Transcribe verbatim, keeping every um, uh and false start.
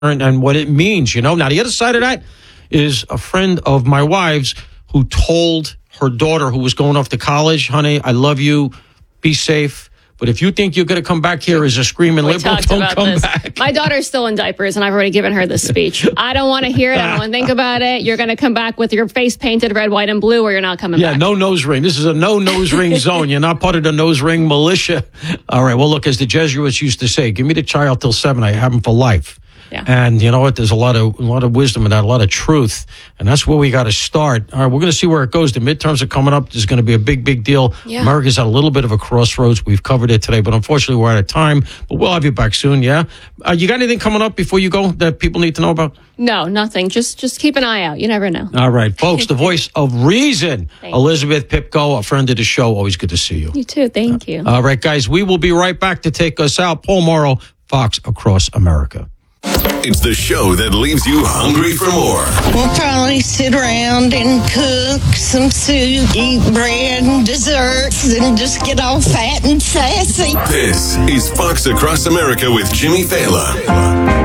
and, and what it means, you know. Now, the other side of that is a friend of my wife's who told her daughter who was going off to college, honey, I love you, be safe. But if you think you're going to come back here as a screaming we liberal, talked don't about come this. back. My daughter's still in diapers, and I've already given her this speech. I don't want to hear it. I don't want to think about it. You're going to come back with your face painted red, white, and blue, or you're not coming yeah, back. Yeah, no nose ring. This is a no nose ring zone. You're not part of the nose ring militia. All right, well, look, as the Jesuits used to say, give me the child till seven. I have him for life. Yeah. And you know what? There's a lot of a lot of wisdom in that, a lot of truth, and that's where we got to start. All right, we're going to see where it goes. The midterms are coming up. There's going to be a big, big deal. Yeah. America's at a little bit of a crossroads. We've covered it today, but unfortunately, we're out of time. But we'll have you back soon. Yeah. Uh, you got anything coming up before you go that people need to know about? No, nothing. Just just keep an eye out. You never know. All right, folks. The voice of reason, Thank Elizabeth Pipko, a friend of the show. Always good to see you. You too. Thank you. All right, guys. We will be right back to take us out. Paul Morrow, Fox Across America. It's the show that leaves you hungry for more. We'll probably sit around and cook some soup, eat bread and desserts, and just get all fat and sassy. This is Fox Across America with Jimmy Fallon.